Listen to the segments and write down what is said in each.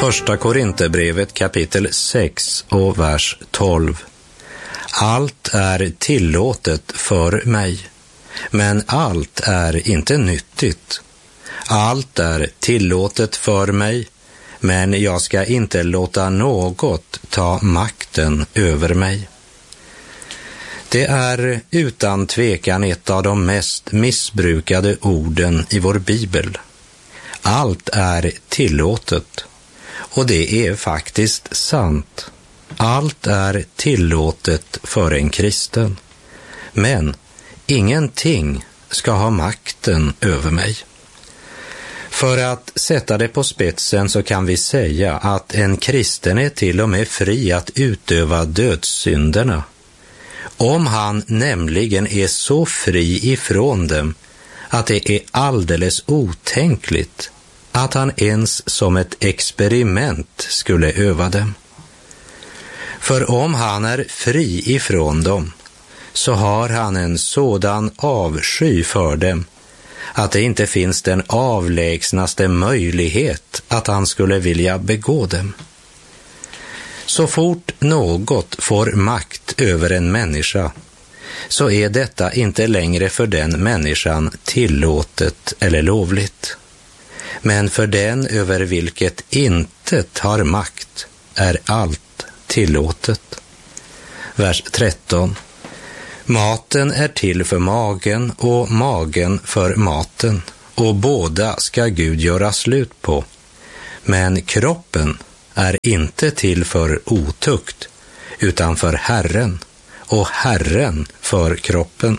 Första Korinthierbrevet kapitel 6 och vers 12. Allt är tillåtet för mig, men allt är inte nyttigt. Allt är tillåtet för mig, men jag ska inte låta något ta makten över mig. Det är utan tvekan ett av de mest missbrukade orden i vår bibel. Allt är tillåtet, och det är faktiskt sant. Allt är tillåtet för en kristen, men ingenting ska ha makten över mig. För att sätta det på spetsen så kan vi säga att en kristen är till och med fri att utöva dödssynderna, om han nämligen är så fri ifrån dem att det är alldeles otänkligt att han ens som ett experiment skulle öva dem. För om han är fri ifrån dem så har han en sådan avsky för dem att det inte finns den avlägsnaste möjlighet att han skulle vilja begå dem. Så fort något får makt över en människa så är detta inte längre för den människan tillåtet eller lovligt. Men för den över vilket intet har makt är allt tillåtet. Vers 13. Maten är till för magen och magen för maten, och båda ska Gud göra slut på. Men kroppen är inte till för otukt, utan för Herren, och Herren för kroppen.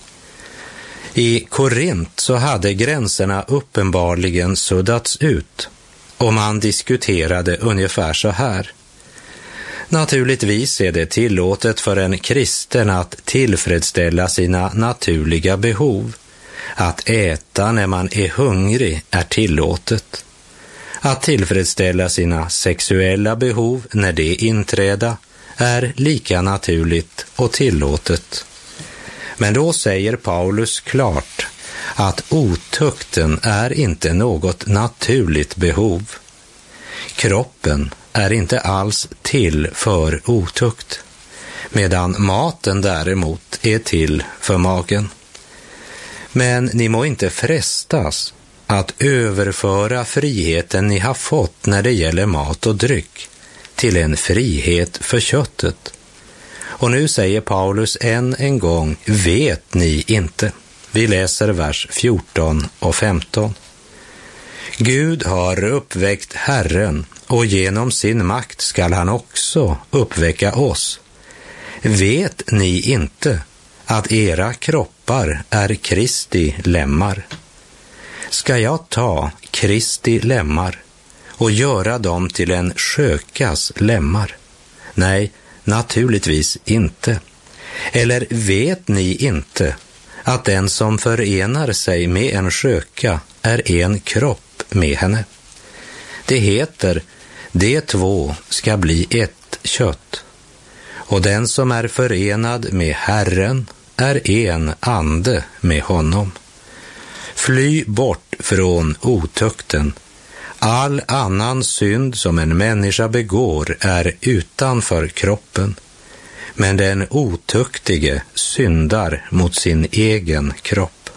I Korint så hade gränserna uppenbarligen suddats ut, och man diskuterade ungefär så här. Naturligtvis är det tillåtet för en kristen att tillfredsställa sina naturliga behov. Att äta när man är hungrig är tillåtet. Att tillfredsställa sina sexuella behov när det inträder är lika naturligt och tillåtet. Men då säger Paulus klart att otukten är inte något naturligt behov. Kroppen är inte alls till för otukt, medan maten däremot är till för magen. Men ni må inte frestas att överföra friheten ni har fått när det gäller mat och dryck till en frihet för köttet. Och nu säger Paulus än en gång, vet ni inte? Vi läser vers 14 och 15. Gud har uppväckt Herren, och genom sin makt skall han också uppväcka oss. Vet ni inte att era kroppar är Kristi lemmar? Ska jag ta Kristi lemmar och göra dem till en skökas lemmar? Nej, naturligtvis inte. Eller vet ni inte att den som förenar sig med en sköka är en kropp med henne? Det heter, de två ska bli ett kött. Och den som är förenad med Herren är en ande med honom. Fly bort från otukten. All annan synd som en människa begår är utanför kroppen, men den otuktige syndar mot sin egen kropp.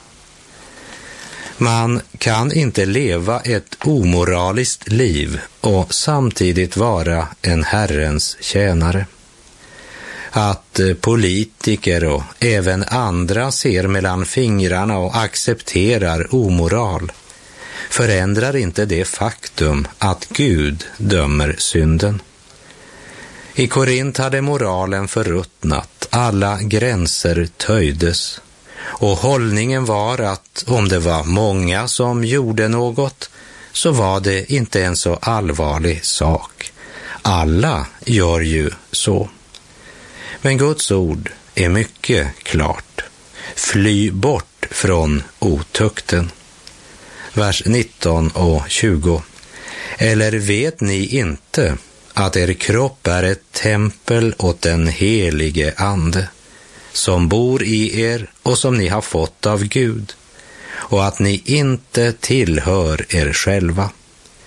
Man kan inte leva ett omoraliskt liv och samtidigt vara en Herrens tjänare. Att politiker och även andra ser mellan fingrarna och accepterar omoral förändrar inte det faktum att Gud dömer synden. I Korint hade moralen förruttnat, alla gränser töjdes, och hållningen var att om det var många som gjorde något så var det inte en så allvarlig sak. Alla gör ju så. Men Guds ord är mycket klart. Fly bort från otukten. Vers 19 och 20. Eller vet ni inte att er kropp är ett tempel åt den helige ande, som bor i er och som ni har fått av Gud, och att ni inte tillhör er själva.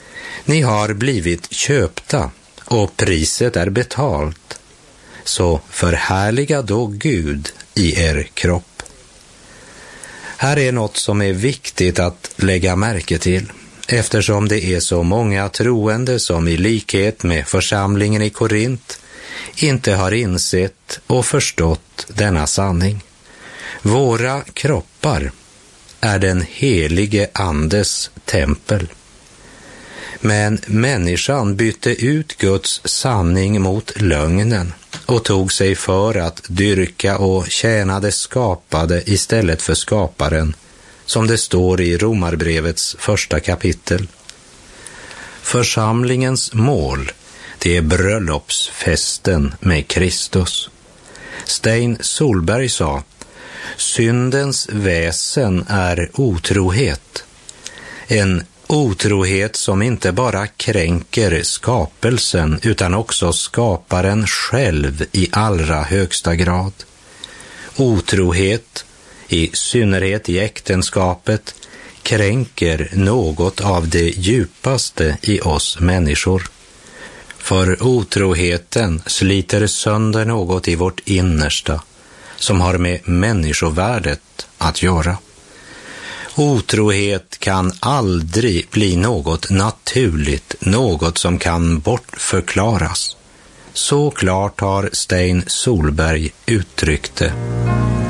Ni har blivit köpta och priset är betalt, så förhärliga då Gud i er kropp. Här är något som är viktigt att lägga märke till, eftersom det är så många troende som i likhet med församlingen i Korint inte har insett och förstått denna sanning. Våra kroppar är den helige Andes tempel. Men människan bytte ut Guds sanning mot lögnen och tog sig för att dyrka och tjäna det skapade istället för skaparen, som det står i Romarbrevets 1 kapitel. Församlingens mål, det är bröllopsfesten med Kristus. Stein Solberg sa: syndens väsen är otrohet. En otrohet som inte bara kränker skapelsen utan också skaparen själv i allra högsta grad. Otrohet, i synnerhet i äktenskapet, kränker något av det djupaste i oss människor. För otroheten sliter sönder något i vårt innersta som har med människovärdet att göra. Otrohet kan aldrig bli något naturligt, något som kan bortförklaras. Så klart har Stein Solberg uttryckt det.